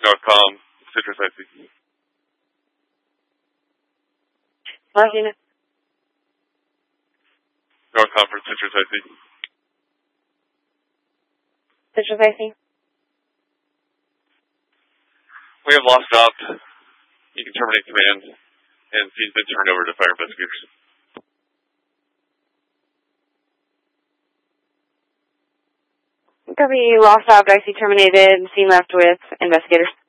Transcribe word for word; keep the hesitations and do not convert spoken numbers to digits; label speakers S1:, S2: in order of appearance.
S1: Northcom, Citrus I C.
S2: Last unit.
S1: Northcom for Citrus I C.
S2: Citrus I C.
S1: We have lost op. You can terminate command, and he's been turned over to fire investigators.
S2: Copy, lost op, I C terminated, scene left with investigators.